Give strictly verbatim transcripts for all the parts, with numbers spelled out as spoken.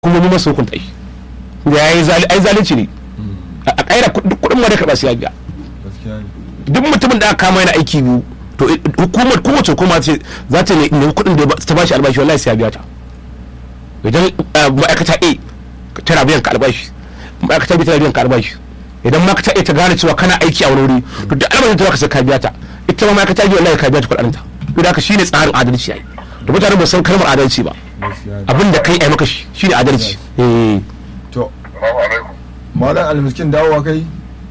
kuma mu masu hukunta shi da yayi zalunci ne a kaira kudin ma da karba sai ya biya duk mutumin da aka kama yana aiki biyu to hukumar kowace hukuma ce za ta ne kudin da ta bashi albashi wallahi sai ya biya ta idan ma'aikata A tana biyan ka albashi ma'aikata B tana biyan ka albashi idan ma'aikata A ta gane cewa kana aiki a wani wuri to da albashin ta baka sai ka biya ta ita ma ma'aikata B wallahi ka biya ta kudin ta to da haka shine tsarin adalci yayi da mutane ba san kalmar adalci ba abin da kai ai maka shi shine adalci eh to malam almiskin dawowa kai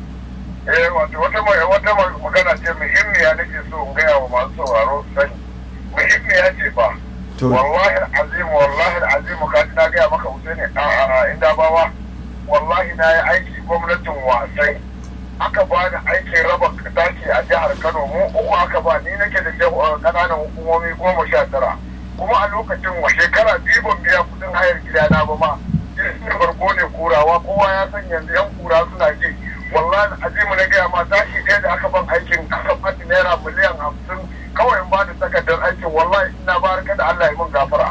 eh wato wata wata magana ce muhimmiya nake so in gaya wa masu sauraro sani muhimmiya ce fa wallahi azim wallahi azim ka na gaya maka Usaini a inda bawa wallahi na yi aiki gwamnatin wasai aka ba ni aikin raba taki a jihar Kano mu uku aka ba ni nake da kananan hukumomi goma sha tara kuma a lokacin wa shekara biyu ban biya kudin hayar gidana ba ma irin farko ne kurawa kowa ya san yanzu yan kura suna ji wallahi azimu na gaya ma tashi ɗaya da aka ban aikin aka fati naira miliyan hamsin kawai in ba da takardar aikin wallahi ina baraka da Allah ya mun gafara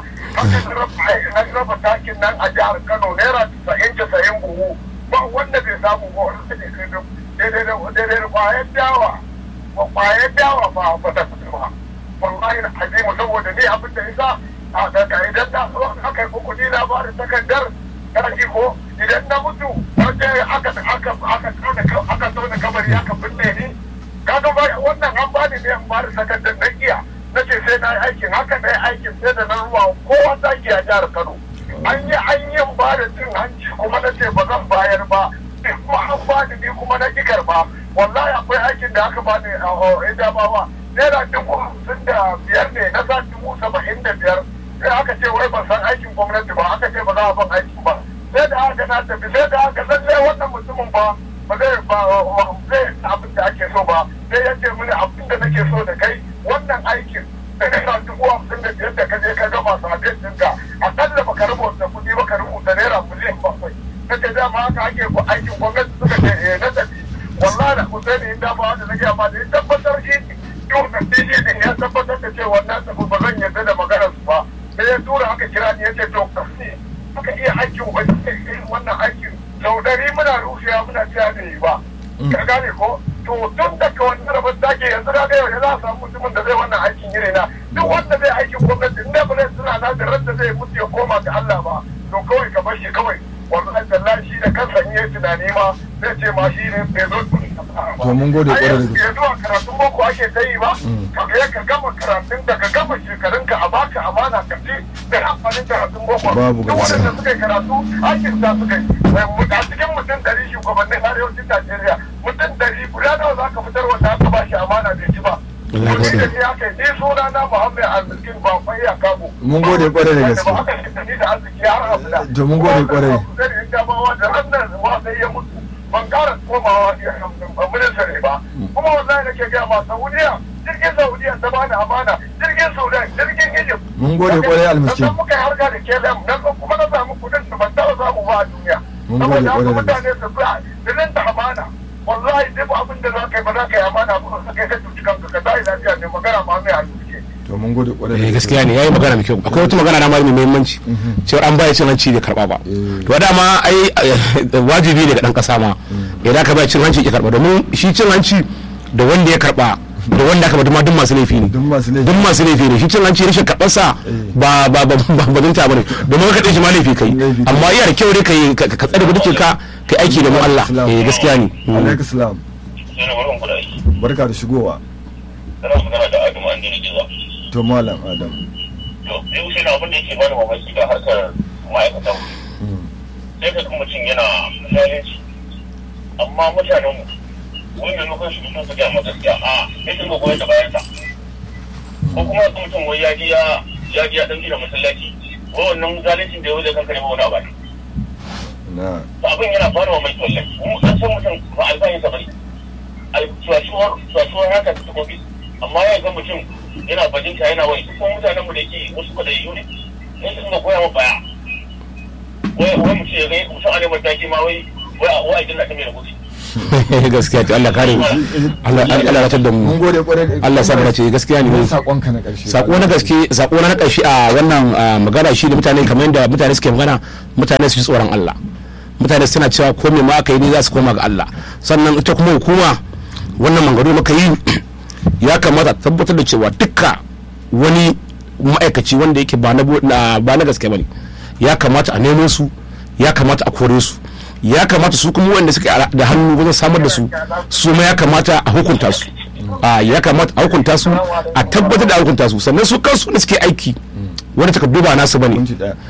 haka na raba takin nan a jihar Kano naira casa'in casa'in buhu ba wanda bai samu ba wanda ne daidai da kwayar dawa kwayar dawa ba ba ta fito ba wallahi azimu saboda ni abin da isa a daga idan da so aka yi uku ni labarin takardar kaji ko idan na mutu wanda aka aka aka tsauna aka tsauna kabari aka binne ni kaga ba wannan an bani ne an bada takardar na iya nace sai na yi aikin haka na yi aikin sai da na ruwa kowa taki a jihar Kano an yi an yi ba da cin hanci kuma nace ba zan bayar ba kuma an bani ni kuma na ki karba wallahi akwai aikin da aka bani a Idabawa naira dubu hamsin da biyar ne na sa dubu saba'in da biyar sai aka ce wai ban san aikin gwamnati ba aka ce ba za a ban aikin ba sai da aka na tafi sai da aka lalle wannan mutumin ba ba zai ba zai abin da ake so ba sai ya ce mini abin da nake so da kai wannan aikin da naira dubu hamsin da biyar da ka je ka gama sabin ɗinka akalla baka rubuta kuɗi baka rubuta naira miliyan bakwai na ce dama haka ake aikin gwamnati suka ce eh na tafi wallahi da Usaini in dama wanda na gaya ma da ya tabbatar shi yau da shi ne ya tabbatar da cewa na tafi ba zan yarda da maganar su ba sai ya tura aka kira ni ya ce to kasi aka iya aikin wani irin wannan aikin sau dari muna rushewa muna cewa da yi ba ka gane ko to tun daga wannan rabar take yanzu na gaya wani za a samu mutumin da zai wannan aikin iri na duk wanda zai aikin gwamnati inda ba zai suna na da ranta zai mutu ya koma ga Allah ba to kawai ka bar shi kawai wallahi tallahi shi da kansa in yi tunani ma zai ce ma shi ne bai zo to mun gode kwarai da gaske yanzu a karatun boko ake ta yi ba ka ga ka gama karatun da ka gama shekarunka a baka amana ka ci da amfanin karatun boko babu duk wanda suka yi karatu aikin sa suka yi a cikin mutum dari shugabannin arewacin Najeriya mutum dari guda nawa za ka fitar wanda aka ba shi amana bai ci ba wani da ni aka yi ni suna na Muhammad Arzikin ba kwai a kago mun gode kwarai da gaske ba aka shi da arziki har abada to mun gode kwarai zai yi jama'a da rannan wasai ya mutu ban kara komawa minista ne ba kuma wallahi nake gaya ma Saudiya jirgin Saudiya ta bani amana jirgin Sudan jirgin Egypt mun gode kwarai almiskin sannan muka yi harka da K L M nan kuma na samu kudin da ban taɓa samu ba a duniya mun gode kwarai da mutane su fi da da amana wallahi duk abin da za ka yi ba za ka yi amana ba ka kai ka cuci kanka ka tayi lafiya ne magana ma mai almiskin to mun gode kwarai eh gaskiya ne yayi magana mai kyau akwai wata magana na mai muhimmanci cewa an baya cin hanci da karba ba to dama ai wajibi ne ga dan kasa ma idan ka baya cin hanci ya karba domin shi cin hanci da wanda ya karba da wanda aka bada ma duk masu laifi ne duk masu laifi duk masu laifi ne shi cin hanci rashin karbar sa ba ba ba ba dinta bane domin ka dace ma laifi kai amma iya da kyau ne kai ka tsare gudukin ka kai aiki da mu Allah eh gaskiya ne alaikum salam barka da shigowa kana magana da Adamu an dini jiza to malam Adam to sai sai na abin da yake bani mamaki da harkar ma'aikatan sai ka kuma mutum yana zalunci amma mutanen mu wanda lokacin su sun ga gaskiya a sai sun goyi da bayan sa ko kuma ga mutum wai ya ji ya ya ji ya dan gina masallaci ko wannan zaluncin da yau da kanka ne ba wani abu na abin yana bani mamaki wallahi mu an san mutum ba albayin sa bane alfasuwar fasuwar haka ta kofi amma ya ga mutum yana bajinta yana wai su kuma mutanen mu da ke wasu kwada yi ne sai su kuma koya wa baya wai wai mutum ya ga mutum a neman taki ma wai wai a wai jinna ta mai rubuci gaskiya to Allah kare Allah Allah ya tada mu mun gode kwarai Allah sa mu ce gaskiya ne sakon ka na karshe sako na gaske sako na karshe a wannan magana shi da mutane kamar yadda mutane suke magana mutane su ji tsoron Allah mutane suna cewa ko me ma aka yi ne za su koma ga Allah sannan ita kuma hukuma wannan mangaro muka yi ya kamata tabbatar da cewa dukka wani ma'aikaci wanda yake ba na ba na gaske bane ya kamata a nemo su ya kamata a kore su ya kamata su kuma wanda suka da hannu wajen samar da su su ma ya kamata a hukunta su a ya kamata a hukunta su a tabbatar da a hukunta su sannan su kansu da suke aiki wanda ta duba nasu bane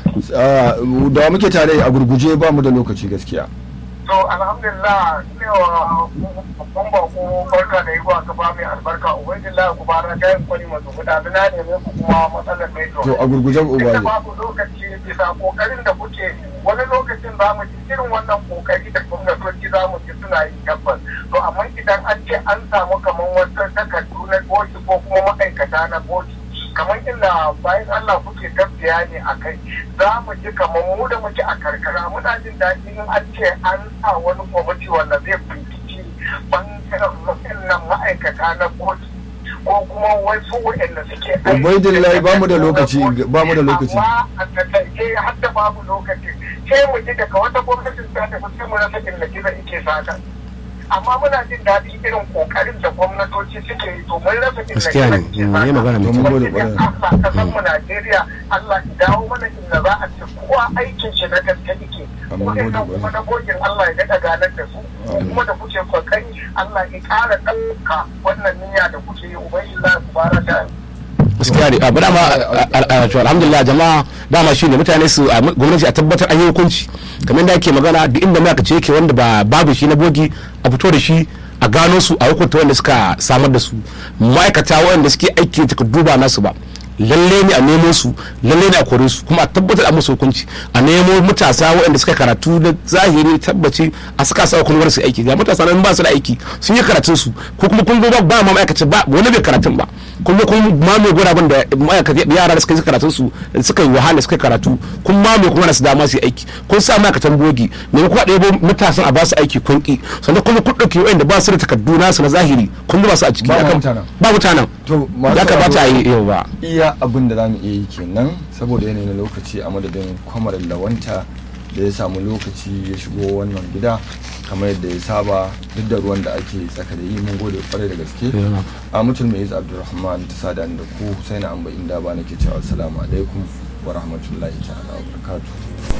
da muke tare a gurguje ba mu da lokaci gaskiya to alhamdulillah ne wa babban bako barka da yi wa gaba mai albarka ubangillah ku bara ta yin kwani masu guda na ne ne kuma matsalar mai to a gurgujen ubaye babu lokaci bisa kokarin da kuke wani lokacin za mu ji irin wannan kokari da gwamnatoci za mu ji suna yi tabbas to amma idan an ce an samu kamar wasu takardu na boki ko kuma ma'aikata na boki kamar inda bayan Allah kuke tafiya ne a kai za mu ji kamar mu da muke a karkara muna jin daɗi in an ce an sa wani kwamiti wanda zai binciki bangaren waɗannan ma'aikata na boki ko kuma wasu waɗanda suke aiki. Ubaidillahi ba mu da lokaci ba mu da lokaci. Amma a tattake har da babu lokaci sai mu ji daga wata gwamnatin ta tafi sai mu rasa inda gizo ike sata. Amma muna jin daɗi irin kokarin da gwamnatoci suke yi to mun rasa inda gizo ike sata. Mun gode kwarai. Allah ka san mu Najeriya Allah ya dawo mana inda za a ce kowa aikin shi na gaske yake. Waɗannan kuma na gogin Allah ya daɗa ganar da su. Kuma da kuke kokari Allah ya ƙara ɗauka wannan niyya da kuke yi ubangiji ku bara ta gaskiya ne abu dama alhamdulillah jama'a dama shine mutane su gwamnati a tabbatar an yi hukunci kamar da ake magana duk inda mai ce yake wanda ba babu shi na bogi a fito da shi a gano su a hukunta wanda suka samar da su ma'aikata wanda suke aiki takardu ba nasu ba lalle ne a nemo su lalle ne a kore su kuma a tabbatar a musu hukunci a nemo matasa waɗanda suka karatu da zahiri tabbaci a saka sa kuma su aiki ga matasa nan ba su da aiki sun yi karatun su ko kuma kun ba ba ma ma'aikaci ba wani bai karatun ba kuma kun ma mai gurabin da ma'aikata yara da suka yi karatun su suka yi wahala suka karatu kun ma mai kuma su dama su yi aiki kun sa ma'aikatan bogi ne kuma ɗaya matasan a ba su aiki kun ki sannan kuma kun ɗauki waɗanda ba su da takardu nasu na zahiri kun ba su a ciki ba mutanen ya kamata a yi yau ba iya abin da za mu iya yi kenan saboda yanayi na lokaci a madadin kwamar lawanta da ya samu lokaci ya shigo wannan gida kamar yadda ya saba duk da ruwan da ake tsaka da yi mun gode kwarai da gaske a mutum mai isa abdulrahman ta sada da ku sai na amba inda ba nake cewa assalamu alaikum wa rahmatullahi ta'ala wa barakatuh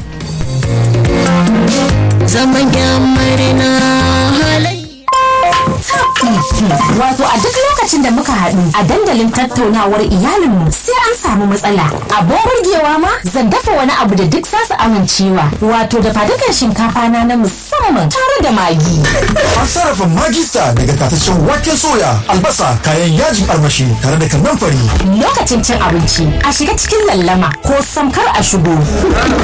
zaman yamarina halai wato a duk lokacin da muka haɗu a dandalin tattaunawar iyalinmu sai an samu matsala abin burgewa ma zan dafa wani abu da duk zasu amincewa wato da fadukan shinkafa na na musamman tare da magi an sarrafa magista daga tataccen waken soya albasa kayan yajin armashi tare da kannan fari lokacin cin abinci a shiga cikin lallama ko samkar a shigo